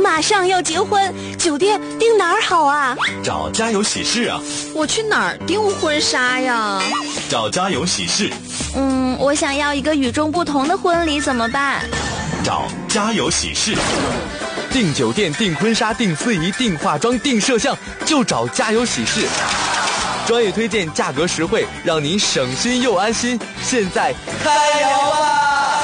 马上要结婚，酒店订哪儿好啊？ 找家有喜事啊。 我去哪儿订婚纱呀？ 找家有喜事。 我想要一个与众不同的婚礼，怎么办？ 找家有喜事。 订酒店、订婚纱、订司仪、订化妆、订摄像，就找家有喜事。专业推荐，价格实惠，让您省心又安心。现在开聊啦！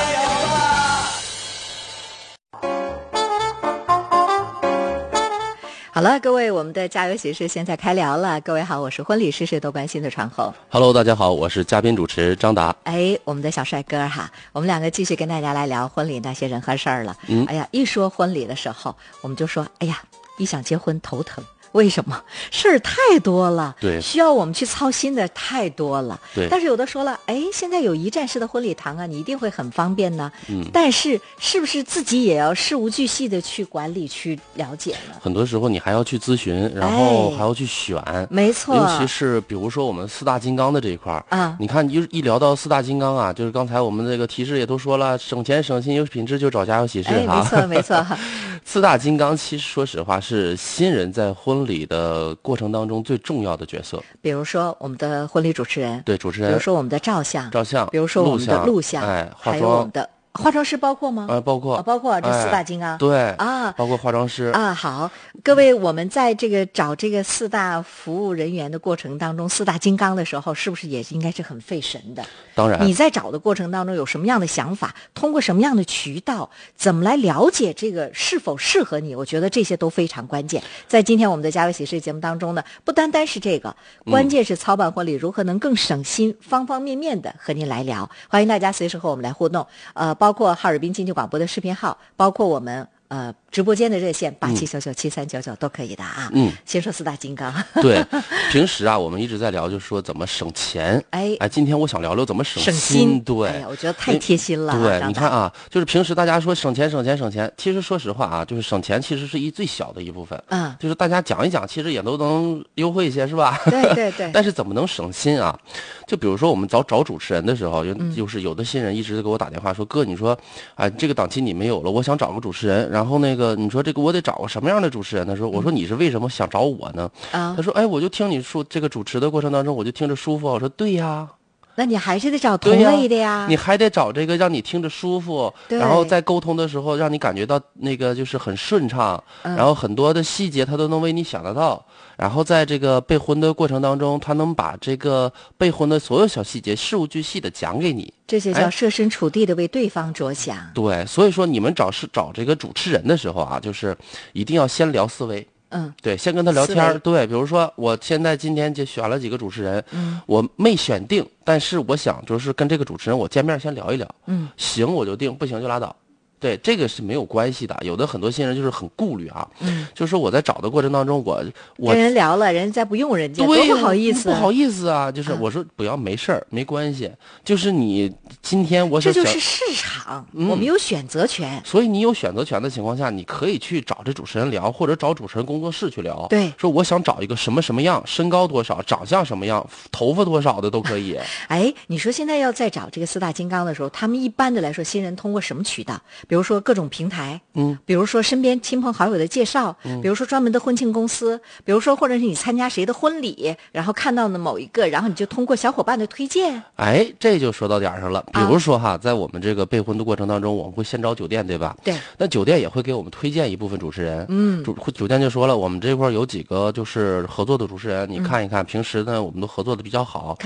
好了，各位，我们的家有喜事现在开聊了。各位好，我是婚礼事事都关心的传后。 Hello， 大家好，我是嘉宾主持张达。 我们的小帅哥哈，我们两个继续跟大家来聊婚礼那些人和事儿了。一说婚礼的时候，我们就说，一想结婚头疼。为什么？事儿太多了， 对， 需要我们去操心的太多了。 对， 但是有的说了，现在有一站式的婚礼堂啊，你一定会很方便呢。但是是不是自己也要事无巨细的去管理、去了解呢？ 很多时候你还要去咨询，然后还要去选。 没错， 尤其是比如说我们四大金刚的这一块啊，你看一聊到四大金刚啊，就是刚才我们这个提示也都说了，省钱省心有品质，就找家有喜事哈。 没错。 四大金刚其实说实话是新人在婚礼的过程当中最重要的角色。 比如说我们的婚礼主持人， 对，主持人。 比如说我们的照相， 比如说我们的录像， 化妆， 还有我们的化妆师包括吗？ 包括这四大金刚。 对啊， 包括化妆师啊。好，各位，我们在这个找这个四大服务人员的过程当中，四大金刚的时候，是不是也应该是很费神的？ 当然， 你在找的过程当中有什么样的想法？通过什么样的渠道？怎么来了解这个是否适合你？我觉得这些都非常关键。在今天我们的家有喜事节目当中呢，不单单是这个，关键是操办婚礼如何能更省心，方方面面的和您来聊。欢迎大家随时和我们来互动，包括哈尔滨经济广播的视频号，包括我们直播间的热线87997399都可以的啊。先说四大金刚。 对，平时啊，我们一直在聊，就是说怎么省钱。今天我想聊聊怎么省心。对， 我觉得太贴心了。 对，你看啊，就是平时大家说省钱，其实说实话啊，就是省钱其实是最小的一部分。就是大家讲一讲，其实也都能优惠一些，是吧？ 对。 但是怎么能省心啊？就比如说我们找主持人的时候，就是有的新人一直给我打电话说，哥，你说这个档期你没有了，我想找个主持人，然后你说这个我得找个什么样的主持人？他说，我说你是为什么想找我呢？他说，我就听你说这个主持的过程当中，我就听着舒服。我说，对呀。 那你还是得找同类的呀， 你还得找这个让你听着舒服，然后在沟通的时候让你感觉到那个就是很顺畅，然后很多的细节他都能为你想得到，然后在这个备婚的过程当中，他能把这个备婚的所有小细节事无巨细的讲给你， 这就叫设身处地的为对方着想。 对，所以说你们找这个主持人的时候啊，就是一定要先聊思维。对，先跟他聊天。对，比如说我现在今天就选了几个主持人，我没选定，但是我想就是跟这个主持人我见面先聊一聊，行我就定，不行就拉倒。对，这个是没有关系的。有的很多新人就是很顾虑啊，就是说我在找的过程当中，我跟人聊了，人家再不用人家，多不好意思， 不好意思啊。就是我说不要，没事儿，没关系。就是你今天我想， 这就是市场，我们有选择权。 所以你有选择权的情况下，你可以去找这主持人聊，或者找主持人工作室去聊。 对， 说我想找一个什么样，身高多少，长相什么样，头发多少的都可以。 你说现在要再找这个四大金刚的时候，他们一般的来说，新人通过什么渠道？比如说各种平台，比如说身边亲朋好友的介绍，比如说专门的婚庆公司，比如说或者是你参加谁的婚礼，然后看到的某一个，然后你就通过小伙伴的推荐。 这就说到点上了。比如说在我们这个备婚的过程当中，我们会先找酒店，对吧？ 对。 那酒店也会给我们推荐一部分主持人。酒店就说了，我们这块有几个就是合作的主持人，你看一看，平时呢我们都合作的比较好，